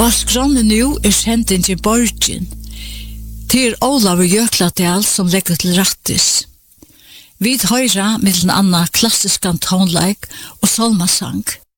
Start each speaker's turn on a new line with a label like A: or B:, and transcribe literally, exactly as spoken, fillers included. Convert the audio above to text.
A: Dagsgrannen nu er sending til Borgen. Til Olav Jökladal som legger til rattis. Vi høyra mellom anna klassiskan tonleik og salmasang.